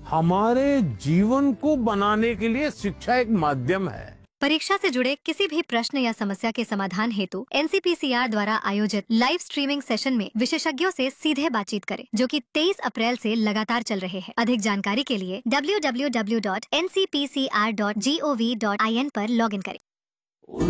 हमारे जीवन को बनाने के लिए शिक्षा एक माध्यम है। परीक्षा से जुड़े किसी भी प्रश्न या समस्या के समाधान हेतु NCPCR द्वारा आयोजित लाइव स्ट्रीमिंग सेशन में विशेषज्ञों से सीधे बातचीत करें, जो कि 23 अप्रैल से लगातार चल रहे हैं। अधिक जानकारी के लिए www.ncpcr.gov.in पर लॉगिन करें।